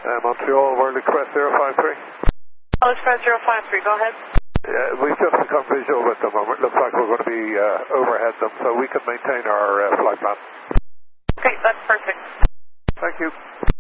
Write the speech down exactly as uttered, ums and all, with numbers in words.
Uh, Montreal, World Express zero five three. World Express zero five three, go ahead. Yeah, we've just become visual at the moment. Looks like we're going to be uh, overhead them, so we can maintain our uh, flight plan. Okay, that's perfect. Thank you.